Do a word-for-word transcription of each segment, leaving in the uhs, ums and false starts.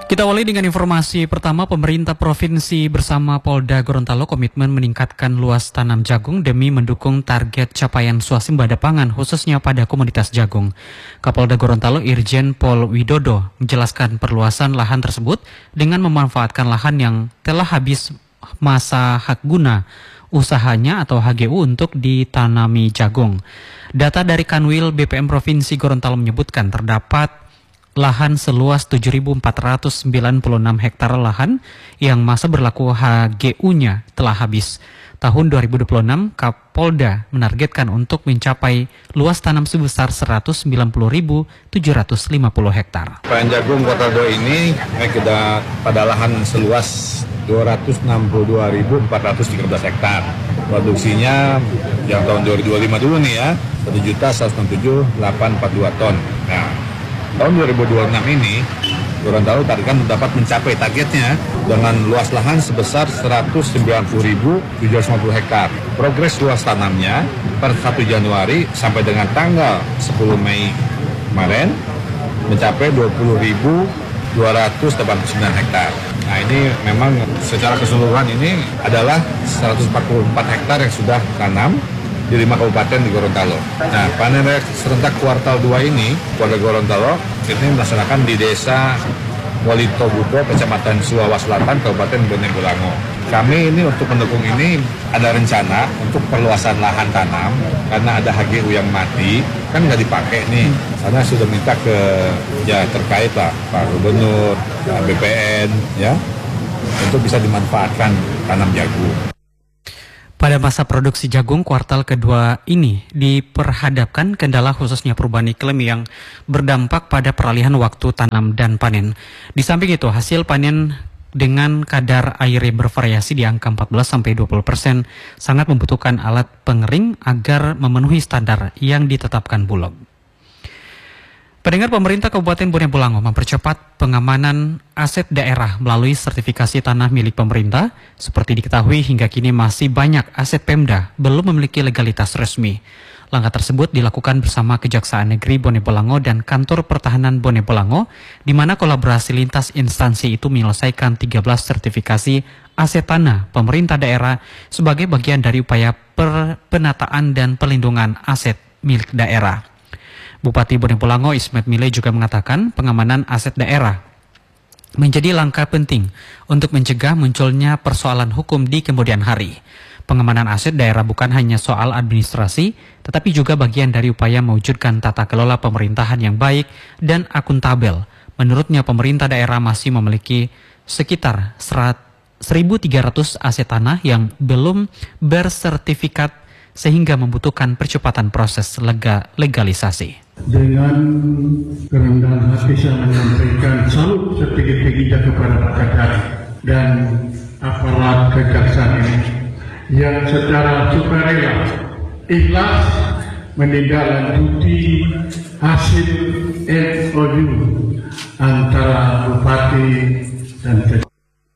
Kita awali dengan informasi pertama. Pemerintah Provinsi bersama Polda Gorontalo komitmen meningkatkan luas tanam jagung demi mendukung target capaian swasembada pangan khususnya pada komoditas jagung. Kapolda Gorontalo Irjen Pol Widodo menjelaskan perluasan lahan tersebut dengan memanfaatkan lahan yang telah habis masa hak guna usahanya atau H G U untuk ditanami jagung. Data dari Kanwil B P M Provinsi Gorontalo menyebutkan terdapat lahan seluas tujuh ribu empat ratus sembilan puluh enam hektar lahan yang masa berlaku H G U-nya telah habis. Tahun dua ribu dua puluh enam, Kapolda menargetkan untuk mencapai luas tanam sebesar seratus sembilan puluh ribu tujuh ratus lima puluh hektar. Panen jagung Kota Dua ini kita pada lahan seluas dua ratus enam puluh dua ribu empat ratus tiga belas hektar. Produksinya yang tahun dua ribu dua puluh lima dulu nih ya, satu juta seratus enam puluh tujuh ribu delapan ratus empat puluh dua ton. Nah, tahun dua ribu dua puluh enam ini, Gorontalo targetkan dapat mencapai targetnya dengan luas lahan sebesar seratus sembilan puluh ribu tujuh ratus lima puluh hektar. Progres luas tanamnya per satu Januari sampai dengan tanggal sepuluh Mei kemarin mencapai dua puluh ribu dua ratus delapan puluh sembilan hektar. Nah, ini memang secara keseluruhan ini adalah seratus empat puluh empat hektar yang sudah tanam di lima kabupaten di Gorontalo. Nah, panen raya serentak kuartal dua ini, Polda Gorontalo ini melaksanakan di desa Walitobudo, Kecamatan Suwawa Selatan, Kabupaten Bone Bolango. Kami ini untuk mendukung ini ada rencana untuk perluasan lahan tanam karena ada H G U yang mati, kan nggak dipakai nih. Karena sudah minta ke ya terkait lah, Pak Gubernur, B P N, ya, untuk bisa dimanfaatkan tanam jagung. Pada masa produksi jagung kuartal kedua ini diperhadapkan kendala khususnya perubahan iklim yang berdampak pada peralihan waktu tanam dan panen. Di samping itu, hasil panen dengan kadar air yang bervariasi di angka empat belas sampai dua puluh persen sangat membutuhkan alat pengering agar memenuhi standar yang ditetapkan Bulog. Pendengar, pemerintah Kabupaten Bone Bolango mempercepat pengamanan aset daerah melalui sertifikasi tanah milik pemerintah. Seperti diketahui, hingga kini masih banyak aset Pemda belum memiliki legalitas resmi. Langkah tersebut dilakukan bersama Kejaksaan Negeri Bone Bolango dan Kantor Pertahanan Bone Bolango, di mana kolaborasi lintas instansi itu menyelesaikan tiga belas sertifikasi aset tanah pemerintah daerah sebagai bagian dari upaya per- penataan dan pelindungan aset milik daerah. Bupati Bone Bolango Ismet Mile juga mengatakan pengamanan aset daerah menjadi langkah penting untuk mencegah munculnya persoalan hukum di kemudian hari. Pengamanan aset daerah bukan hanya soal administrasi, tetapi juga bagian dari upaya mewujudkan tata kelola pemerintahan yang baik dan akuntabel. Menurutnya, pemerintah daerah masih memiliki sekitar seribu tiga ratus aset tanah yang belum bersertifikat sehingga membutuhkan percepatan proses lega, legalisasi. Dengan kerendahan hati saya menyampaikan salut setinggi-tingginya kepada Pak Kadar dan aparat kejaksaan ini yang secara sukarela ikhlas menindaklanjuti hasil M O U antara Bupati dan Kejaksaan.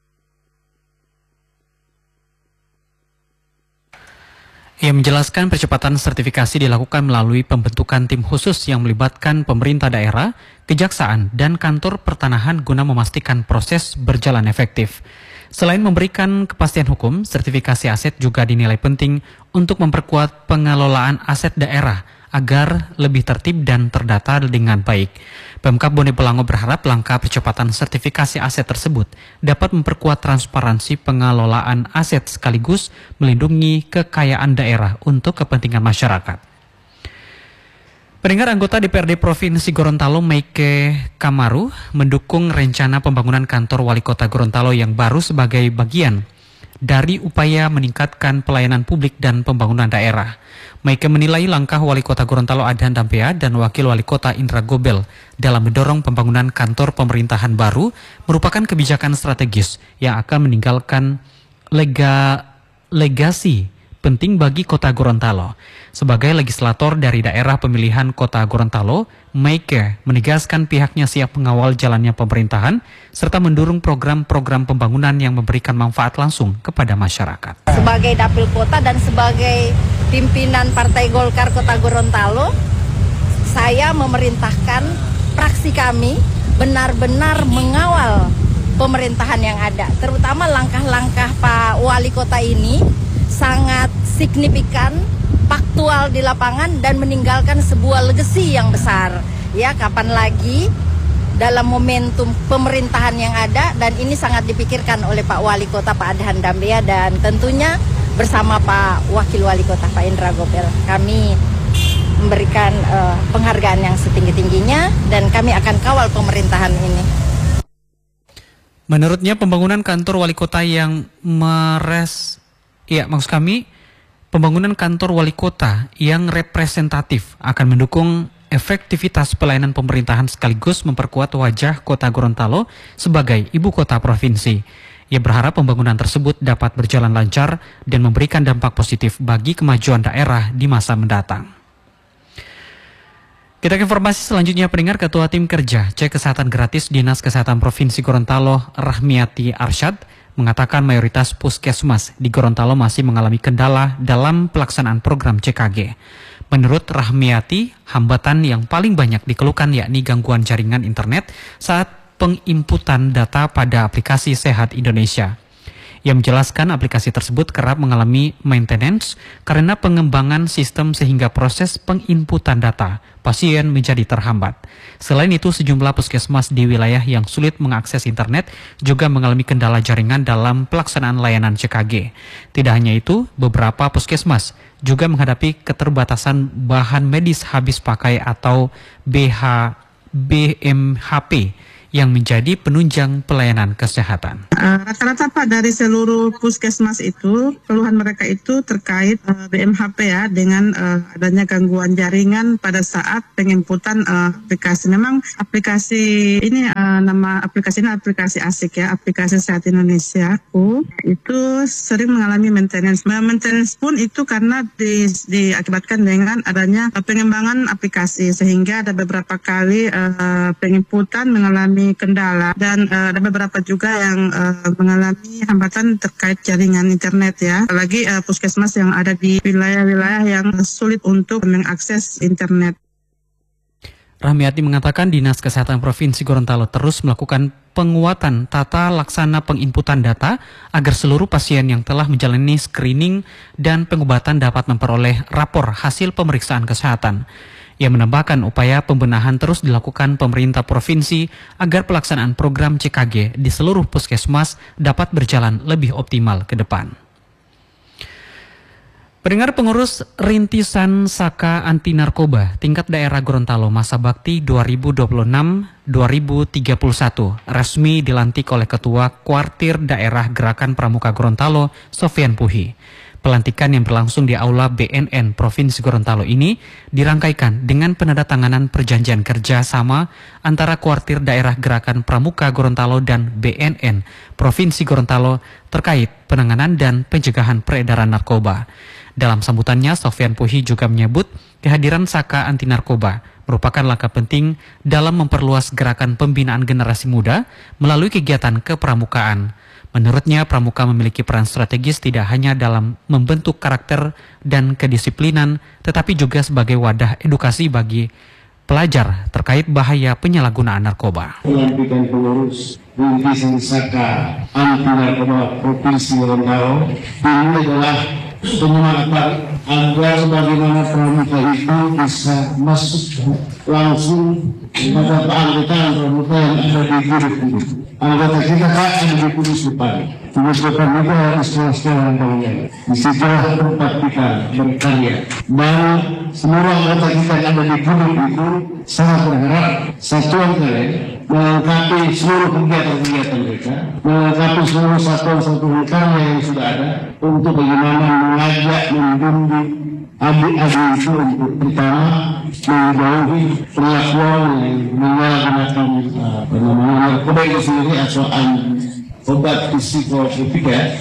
Ia menjelaskan percepatan sertifikasi dilakukan melalui pembentukan tim khusus yang melibatkan pemerintah daerah, kejaksaan, dan kantor pertanahan guna memastikan proses berjalan efektif. Selain memberikan kepastian hukum, sertifikasi aset juga dinilai penting untuk memperkuat pengelolaan aset daerah agar lebih tertib dan terdata dengan baik. Pemkab Bone Bolango berharap langkah percepatan sertifikasi aset tersebut dapat memperkuat transparansi pengelolaan aset sekaligus melindungi kekayaan daerah untuk kepentingan masyarakat. Pendengar, anggota D P R D Provinsi Gorontalo Meike Kamaru mendukung rencana pembangunan kantor Wali Kota Gorontalo yang baru sebagai bagian dari upaya meningkatkan pelayanan publik dan pembangunan daerah. Meike menilai langkah Wali Kota Gorontalo Adhan Dampea dan Wakil Wali Kota Indra Gobel dalam mendorong pembangunan kantor pemerintahan baru merupakan kebijakan strategis yang akan meninggalkan lega, legasi penting bagi Kota Gorontalo. Sebagai legislator dari daerah pemilihan Kota Gorontalo, Meike menegaskan pihaknya siap mengawal jalannya pemerintahan serta mendorong program-program pembangunan yang memberikan manfaat langsung kepada masyarakat. Sebagai dapil kota dan sebagai pimpinan Partai Golkar Kota Gorontalo, saya memerintahkan fraksi kami benar-benar mengawal pemerintahan yang ada. Terutama langkah-langkah Pak Wali Kota ini sangat signifikan, faktual di lapangan dan meninggalkan sebuah legacy yang besar. Ya, kapan lagi dalam momentum pemerintahan yang ada, dan ini sangat dipikirkan oleh Pak Wali Kota Pak Adhan Dambea dan tentunya bersama Pak Wakil Wali Kota Pak Indra Gobel. Kami memberikan uh, penghargaan yang setinggi-tingginya dan kami akan kawal pemerintahan ini. Menurutnya pembangunan kantor wali kota yang meres, ya maksud kami pembangunan kantor wali kota yang representatif akan mendukung efektivitas pelayanan pemerintahan sekaligus memperkuat wajah kota Gorontalo sebagai ibu kota provinsi. Ia berharap pembangunan tersebut dapat berjalan lancar dan memberikan dampak positif bagi kemajuan daerah di masa mendatang. Kita ke informasi selanjutnya, pendengar. Ketua Tim Kerja Cek Kesehatan Gratis Dinas Kesehatan Provinsi Gorontalo, Rahmiati Arsyad, mengatakan mayoritas puskesmas di Gorontalo masih mengalami kendala dalam pelaksanaan program C K G. Menurut Rahmiati, hambatan yang paling banyak dikeluhkan yakni gangguan jaringan internet saat penginputan data pada aplikasi Sehat Indonesia. Ia menjelaskan aplikasi tersebut kerap mengalami maintenance karena pengembangan sistem sehingga proses penginputan data pasien menjadi terhambat. Selain itu, sejumlah puskesmas di wilayah yang sulit mengakses internet juga mengalami kendala jaringan dalam pelaksanaan layanan C K G. Tidak hanya itu, beberapa puskesmas juga menghadapi keterbatasan bahan medis habis pakai atau B H B M H P yang menjadi penunjang pelayanan kesehatan. Uh, rata-rata Pak dari seluruh puskesmas itu, keluhan mereka itu terkait uh, B M H P ya, dengan uh, adanya gangguan jaringan pada saat penginputan uh, aplikasi. Memang aplikasi ini, uh, nama aplikasi ini aplikasi asik ya, aplikasi Sehat Indonesia uh, itu sering mengalami maintenance. Maintenance pun itu karena di, diakibatkan dengan adanya uh, pengembangan aplikasi, sehingga ada beberapa kali uh, penginputan mengalami kendala dan uh, ada beberapa juga yang uh, mengalami hambatan terkait jaringan internet ya. Apalagi uh, puskesmas yang ada di wilayah-wilayah yang sulit untuk mengakses internet. Rahmiati mengatakan Dinas Kesehatan Provinsi Gorontalo terus melakukan penguatan tata laksana penginputan data agar seluruh pasien yang telah menjalani screening dan pengobatan dapat memperoleh rapor hasil pemeriksaan kesehatan. Ia menambahkan upaya pembenahan terus dilakukan pemerintah provinsi agar pelaksanaan program C K G di seluruh puskesmas dapat berjalan lebih optimal ke depan. Pendengar, pengurus rintisan Saka Anti Narkoba tingkat daerah Gorontalo masa bakti dua ribu dua puluh enam sampai dua ribu tiga puluh satu resmi dilantik oleh Ketua Kuartir Daerah Gerakan Pramuka Gorontalo, Sofian Puhi. Pelantikan yang berlangsung di Aula B N N Provinsi Gorontalo ini dirangkaikan dengan penandatanganan perjanjian kerja sama antara Kuartir Daerah Gerakan Pramuka Gorontalo dan B N N Provinsi Gorontalo terkait penanganan dan pencegahan peredaran narkoba. Dalam sambutannya, Sofian Puhi juga menyebut kehadiran Saka Anti Narkoba merupakan langkah penting dalam memperluas gerakan pembinaan generasi muda melalui kegiatan kepramukaan. Menurutnya, pramuka memiliki peran strategis tidak hanya dalam membentuk karakter dan kedisiplinan, tetapi juga sebagai wadah edukasi bagi pelajar terkait bahaya penyalahgunaan narkoba. Pelantikan pengurus rintisan Saka Anti Narkoba Provinsi Gorontalo ini adalah penyemangatan agar bagaimana pramuka itu bisa masuk langsung pada keanggotaan pramuka yang ada di hidup ini. Anggota kita kan ada di Kudus Depan. Kudus Depan itu harus sesuai dengan di situ tempat kita berkarya. Dan seluruh anggota kita yang ada di Kudus itu sangat berharap satuan kalian melengkapi seluruh kegiatan-kegiatan mereka, melengkapi seluruh satuan-satuan karya yang sudah ada untuk bagaimana mengajak, membimbing adik-adik itu untuk pertama menjauhi perlakuan yang menyalahgunakan apa namanya narkoba itu sendiri atau obat psikotropika.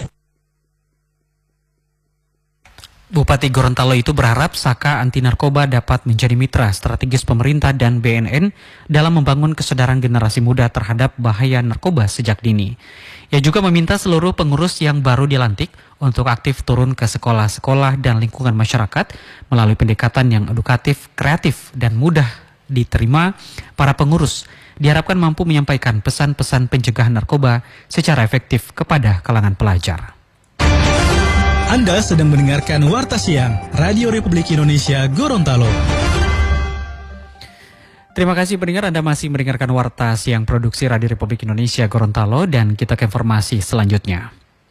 Bupati Gorontalo itu berharap Saka Anti Narkoba dapat menjadi mitra strategis pemerintah dan B N N dalam membangun kesadaran generasi muda terhadap bahaya narkoba sejak dini. Ia juga meminta seluruh pengurus yang baru dilantik untuk aktif turun ke sekolah-sekolah dan lingkungan masyarakat melalui pendekatan yang edukatif, kreatif, dan mudah diterima para pengurus diharapkan mampu menyampaikan pesan-pesan pencegahan narkoba secara efektif kepada kalangan pelajar. Anda sedang mendengarkan Warta Siang Radio Republik Indonesia Gorontalo. Terima kasih pendengar, Anda masih mendengarkan Warta Siang Produksi Radio Republik Indonesia Gorontalo, dan kita ke informasi selanjutnya.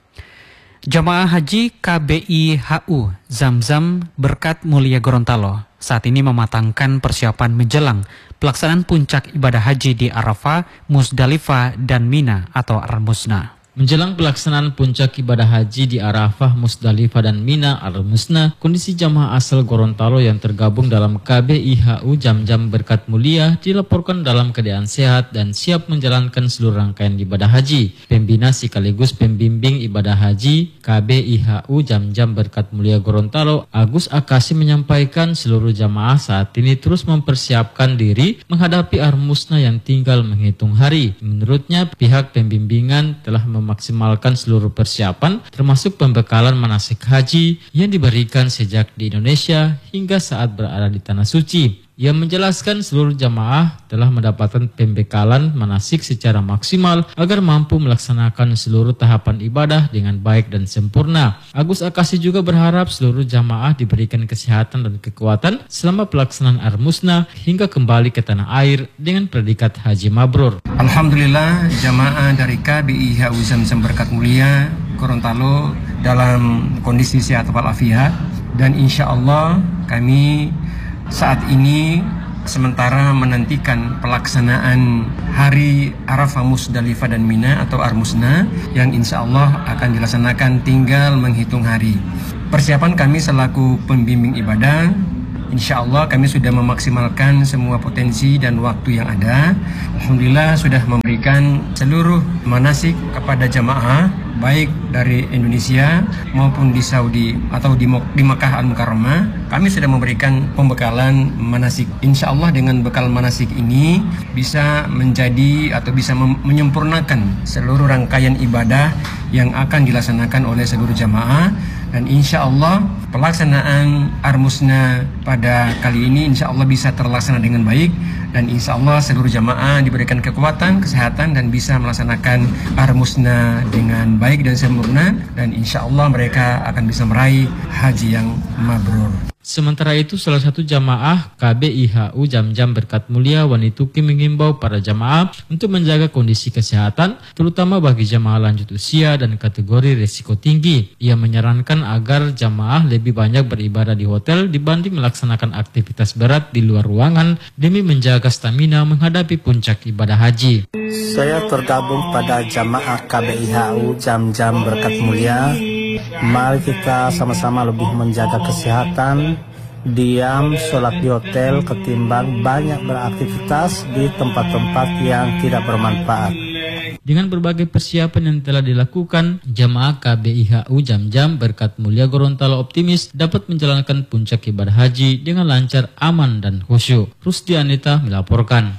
Jamaah Haji K B I H U Zamzam Berkat Mulia Gorontalo saat ini mematangkan persiapan menjelang pelaksanaan puncak ibadah haji di Arafah, Musdalifah, dan Mina atau Al-Musna. Menjelang pelaksanaan puncak ibadah haji di Arafah, Musdalifah, dan Mina Al-Musna, kondisi jamaah asal Gorontalo yang tergabung dalam K B I H U Zamzam Berkat Mulia dilaporkan dalam keadaan sehat dan siap menjalankan seluruh rangkaian ibadah haji. Pembina sekaligus pembimbing ibadah haji K B I H U Zamzam Berkat Mulia Gorontalo, Agus Akasi, menyampaikan seluruh jamaah saat ini terus mempersiapkan diri menghadapi Al-Musna yang tinggal menghitung hari. Menurutnya, pihak pembimbingan telah mem memaksimalkan seluruh persiapan termasuk pembekalan manasik haji yang diberikan sejak di Indonesia hingga saat berada di Tanah Suci. Ia menjelaskan seluruh jamaah telah mendapatkan pembekalan manasik secara maksimal agar mampu melaksanakan seluruh tahapan ibadah dengan baik dan sempurna. Agus Akasi juga berharap seluruh jamaah diberikan kesehatan dan kekuatan selama pelaksanaan Al-Musna hingga kembali ke tanah air dengan predikat haji mabrur. Alhamdulillah, jamaah dari K B I H U Zamzam Berkat Mulia Gorontalo dalam kondisi sehat walafiat, dan insya Allah kami saat ini sementara menantikan pelaksanaan hari Arafah, Musdalifah, dan Mina atau Al-Musna yang insya Allah akan dilaksanakan tinggal menghitung hari. Persiapan kami selaku pembimbing ibadah, insya Allah kami sudah memaksimalkan semua potensi dan waktu yang ada. Alhamdulillah sudah memberikan seluruh manasik kepada jamaah baik dari Indonesia maupun di Saudi atau di, di Makkah Al-Mukarramah. Kami sudah memberikan pembekalan manasik. Insya Allah dengan bekal manasik ini bisa menjadi atau bisa menyempurnakan seluruh rangkaian ibadah yang akan dilaksanakan oleh seluruh jamaah. Dan insya Allah pelaksanaan Al-Musna pada kali ini insya Allah bisa terlaksana dengan baik. Dan insya Allah seluruh jamaah diberikan kekuatan, kesehatan, dan bisa melaksanakan Al-Musna dengan baik dan sempurna. Dan insya Allah mereka akan bisa meraih haji yang mabrur. Sementara itu, salah satu jamaah K B I H U Zamzam Berkat Mulia Wanituki mengimbau para jamaah untuk menjaga kondisi kesehatan, terutama bagi jamaah lanjut usia dan kategori risiko tinggi. Ia menyarankan agar jamaah lebih banyak beribadah di hotel dibanding melaksanakan aktivitas berat di luar ruangan demi menjaga stamina menghadapi puncak ibadah haji. Saya tergabung pada jamaah K B I H U Zamzam Berkat Mulia. Mari kita sama-sama lebih menjaga kesehatan, diam, sholat di hotel ketimbang banyak beraktivitas di tempat-tempat yang tidak bermanfaat. Dengan berbagai persiapan yang telah dilakukan, jamaah K B I H U Zamzam Berkat Mulia Gorontalo optimis dapat menjalankan puncak ibadah haji dengan lancar, aman, dan khusyuk. Rusdi Anita melaporkan.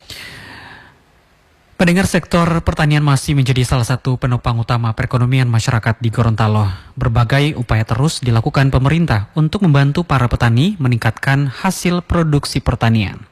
Pendengar, sektor pertanian masih menjadi salah satu penopang utama perekonomian masyarakat di Gorontalo. Berbagai upaya terus dilakukan pemerintah untuk membantu para petani meningkatkan hasil produksi pertanian.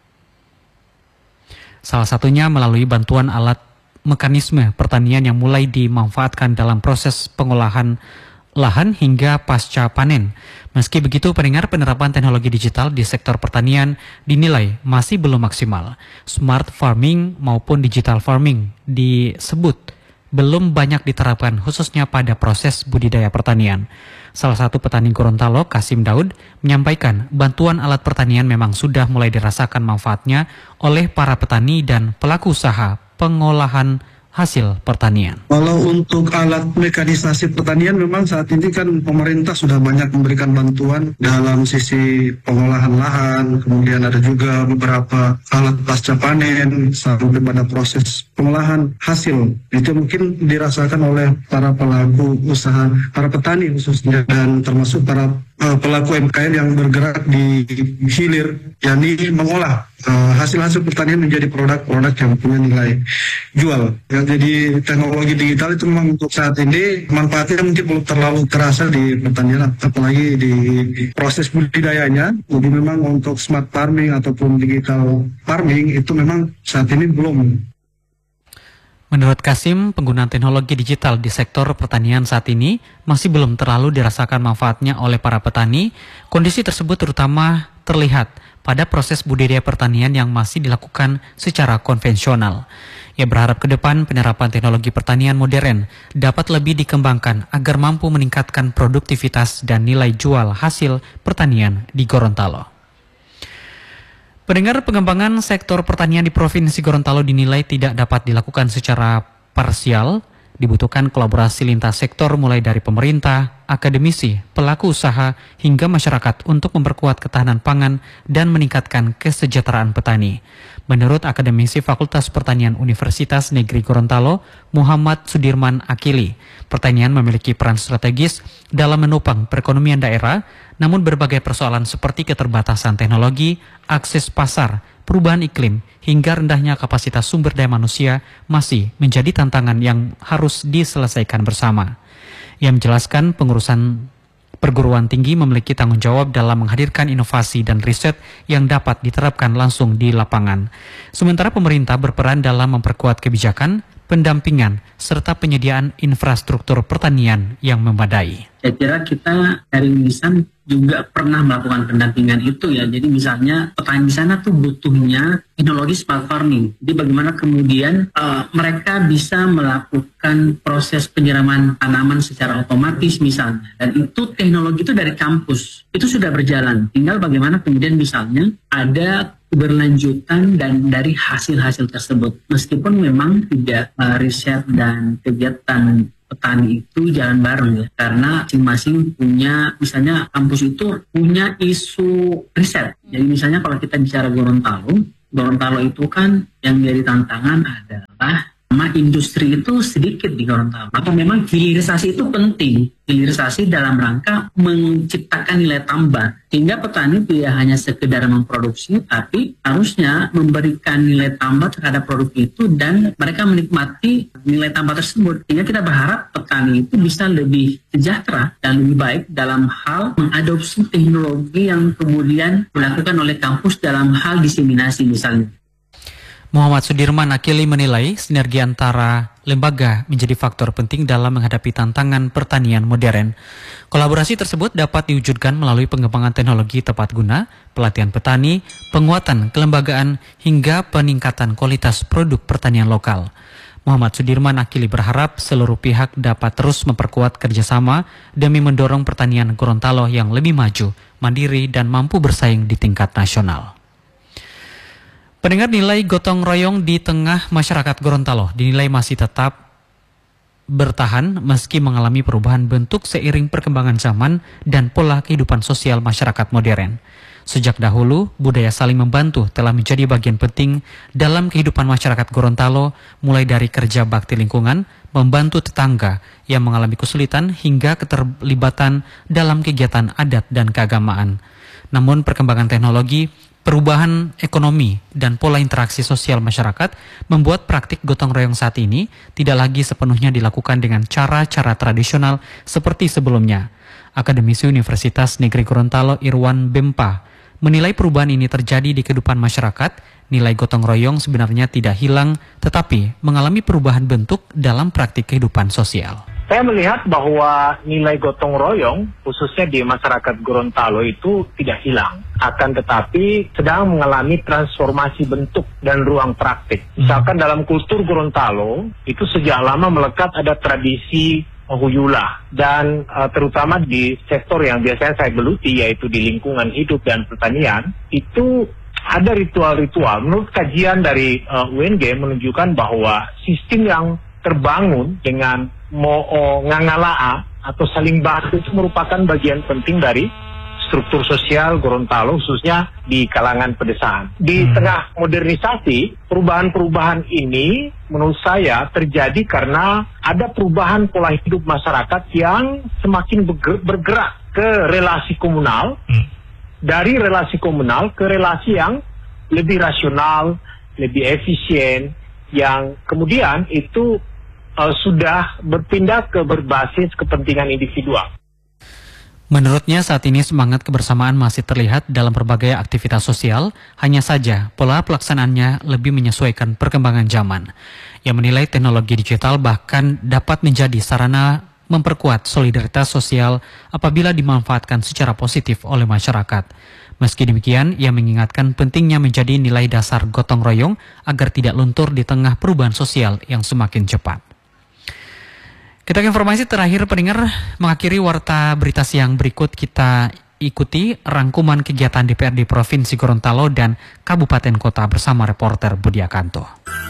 Salah satunya melalui bantuan alat mekanisme pertanian yang mulai dimanfaatkan dalam proses pengolahan lahan hingga pasca panen. Meski begitu, pendengar, penerapan teknologi digital di sektor pertanian dinilai masih belum maksimal. Smart farming maupun digital farming disebut belum banyak diterapkan khususnya pada proses budidaya pertanian. Salah satu petani Gorontalo, Kasim Daud, menyampaikan bantuan alat pertanian memang sudah mulai dirasakan manfaatnya oleh para petani dan pelaku usaha pengolahan hasil pertanian. Kalau untuk alat mekanisasi pertanian memang saat ini kan pemerintah sudah banyak memberikan bantuan dalam sisi pengolahan lahan, kemudian ada juga beberapa alat pasca panen sampai pada proses pengolahan hasil. Itu mungkin dirasakan oleh para pelaku usaha, para petani khususnya, dan termasuk para uh, pelaku M K M yang bergerak di hilir, yakni mengolah uh, hasil-hasil pertanian menjadi produk-produk yang punya nilai jual. Ya, jadi teknologi digital itu memang untuk saat ini manfaatnya mungkin belum terlalu terasa di pertanian, apalagi di proses budidayanya. Jadi memang untuk smart farming ataupun digital farming itu memang saat ini belum. Menurut Kasim, penggunaan teknologi digital di sektor pertanian saat ini masih belum terlalu dirasakan manfaatnya oleh para petani. Kondisi tersebut terutama terlihat pada proses budidaya pertanian yang masih dilakukan secara konvensional. Ia berharap ke depan penerapan teknologi pertanian modern dapat lebih dikembangkan agar mampu meningkatkan produktivitas dan nilai jual hasil pertanian di Gorontalo. Pendengar, pengembangan sektor pertanian di Provinsi Gorontalo dinilai tidak dapat dilakukan secara parsial. Dibutuhkan kolaborasi lintas sektor mulai dari pemerintah, akademisi, pelaku usaha, hingga masyarakat untuk memperkuat ketahanan pangan dan meningkatkan kesejahteraan petani. Menurut akademisi Fakultas Pertanian Universitas Negeri Gorontalo, Muhammad Sudirman Akili, pertanian memiliki peran strategis dalam menopang perekonomian daerah, namun berbagai persoalan seperti keterbatasan teknologi, akses pasar, perubahan iklim, hingga rendahnya kapasitas sumber daya manusia masih menjadi tantangan yang harus diselesaikan bersama. Ia menjelaskan pengurusan perguruan tinggi memiliki tanggung jawab dalam menghadirkan inovasi dan riset yang dapat diterapkan langsung di lapangan. Sementara pemerintah berperan dalam memperkuat kebijakan, pendampingan, serta penyediaan infrastruktur pertanian yang memadai. Saya kira kita dari Unisan juga pernah melakukan pendampingan itu ya. Jadi misalnya petani di sana tuh butuhnya teknologi smart farming. Jadi bagaimana kemudian uh, mereka bisa melakukan proses penyiraman tanaman secara otomatis misalnya. Dan itu teknologi itu dari kampus. Itu sudah berjalan. Tinggal bagaimana kemudian misalnya ada keberlanjutan dan dari hasil-hasil tersebut. Meskipun memang tidak uh, riset dan kegiatan petani itu jalan bareng ya, karena masing-masing punya, misalnya kampus itu punya isu riset. Jadi misalnya kalau kita bicara Gorontalo, Gorontalo itu kan yang menjadi tantangan adalah sama industri itu sedikit di Gorontalo. Maka memang hilirisasi itu penting. Hilirisasi dalam rangka menciptakan nilai tambah. Sehingga petani tidak hanya sekedar memproduksi, tapi harusnya memberikan nilai tambah terhadap produk itu dan mereka menikmati nilai tambah tersebut. Sehingga kita berharap petani itu bisa lebih sejahtera dan lebih baik dalam hal mengadopsi teknologi yang kemudian dilakukan oleh kampus dalam hal diseminasi misalnya. Muhammad Sudirman Akili menilai sinergi antara lembaga menjadi faktor penting dalam menghadapi tantangan pertanian modern. Kolaborasi tersebut dapat diwujudkan melalui pengembangan teknologi tepat guna, pelatihan petani, penguatan kelembagaan, hingga peningkatan kualitas produk pertanian lokal. Muhammad Sudirman Akili berharap seluruh pihak dapat terus memperkuat kerjasama demi mendorong pertanian Gorontalo yang lebih maju, mandiri, dan mampu bersaing di tingkat nasional. Pendengar, nilai gotong royong di tengah masyarakat Gorontalo dinilai masih tetap bertahan meski mengalami perubahan bentuk seiring perkembangan zaman dan pola kehidupan sosial masyarakat modern. Sejak dahulu, budaya saling membantu telah menjadi bagian penting dalam kehidupan masyarakat Gorontalo, mulai dari kerja bakti lingkungan, membantu tetangga yang mengalami kesulitan, hingga keterlibatan dalam kegiatan adat dan keagamaan. Namun perkembangan teknologi, perubahan ekonomi, dan pola interaksi sosial masyarakat membuat praktik gotong royong saat ini tidak lagi sepenuhnya dilakukan dengan cara-cara tradisional seperti sebelumnya. Akademisi Universitas Negeri Gorontalo Irwan Bempa menilai perubahan ini terjadi di kehidupan masyarakat. Nilai gotong royong sebenarnya tidak hilang, tetapi mengalami perubahan bentuk dalam praktik kehidupan sosial. Saya melihat bahwa nilai gotong royong, khususnya di masyarakat Gorontalo itu tidak hilang. Akan tetapi sedang mengalami transformasi bentuk dan ruang praktik. Misalkan dalam kultur Gorontalo, itu sejak lama melekat ada tradisi huyulah. Dan uh, terutama di sektor yang biasanya saya geluti, yaitu di lingkungan hidup dan pertanian, itu ada ritual-ritual. Menurut kajian dari uh, U N G menunjukkan bahwa sistem yang terbangun dengan mo'o ngangalaa atau saling bantu itu merupakan bagian penting dari struktur sosial Gorontalo, khususnya di kalangan pedesaan. Di hmm. tengah modernisasi, perubahan-perubahan ini menurut saya terjadi karena ada perubahan pola hidup masyarakat yang semakin bergerak ke relasi komunal, hmm. dari relasi komunal ke relasi yang lebih rasional, lebih efisien, yang kemudian itu uh, sudah berpindah ke berbasis kepentingan individual. Menurutnya saat ini semangat kebersamaan masih terlihat dalam berbagai aktivitas sosial, hanya saja pola pelaksanaannya lebih menyesuaikan perkembangan zaman. Ia menilai teknologi digital bahkan dapat menjadi sarana memperkuat solidaritas sosial apabila dimanfaatkan secara positif oleh masyarakat. Meski demikian, ia mengingatkan pentingnya menjadi nilai dasar gotong royong agar tidak luntur di tengah perubahan sosial yang semakin cepat. Kita ke informasi terakhir pendengar, mengakhiri warta berita siang berikut kita ikuti rangkuman kegiatan D P R D Provinsi Gorontalo dan Kabupaten Kota bersama reporter Budi Akanto.